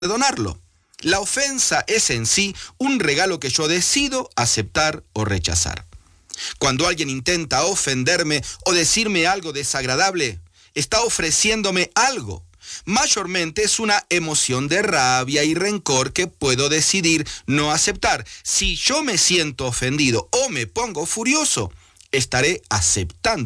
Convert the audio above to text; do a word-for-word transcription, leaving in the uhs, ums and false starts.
perdonarlo. La ofensa es en sí un regalo que yo decido aceptar o rechazar. Cuando alguien intenta ofenderme o decirme algo desagradable, está ofreciéndome algo. Mayormente es una emoción de rabia y rencor que puedo decidir no aceptar. Si yo me siento ofendido o me pongo furioso, estaré aceptando